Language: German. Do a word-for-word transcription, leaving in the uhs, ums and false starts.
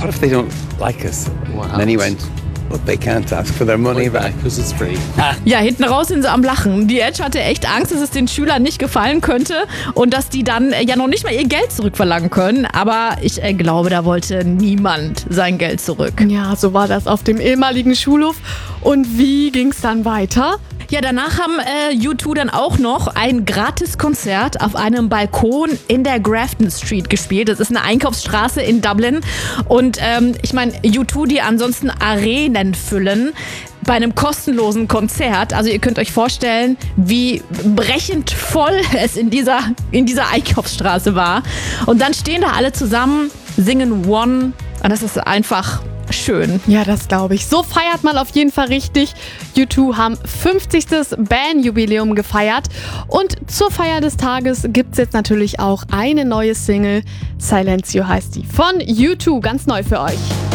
what if they don't like us? What And then he happens? went, but they can't ask for their money back. Because it's free. Ja, hinten raus sind sie am Lachen. Die Edge hatte echt Angst, dass es den Schülern nicht gefallen könnte und dass die dann äh, ja noch nicht mal ihr Geld zurückverlangen können. Aber ich äh, glaube, da wollte niemand sein Geld zurück. Ja, so war das auf dem ehemaligen Schulhof. Und wie ging's dann weiter? Ja, danach haben äh, U zwei dann auch noch ein Gratiskonzert auf einem Balkon in der Grafton Street gespielt. Das ist eine Einkaufsstraße in Dublin. Und ähm, ich meine, U zwei, die ansonsten Arenen füllen, bei einem kostenlosen Konzert. Also ihr könnt euch vorstellen, wie brechend voll es in dieser, in dieser Einkaufsstraße war. Und dann stehen da alle zusammen, singen One. Und das ist einfach schön. Ja, das glaube ich. So feiert man auf jeden Fall richtig. U zwei haben fünfzigstes Bandjubiläum gefeiert. Und zur Feier des Tages gibt es jetzt natürlich auch eine neue Single. Silencio heißt die. Von U zwei, ganz neu für euch.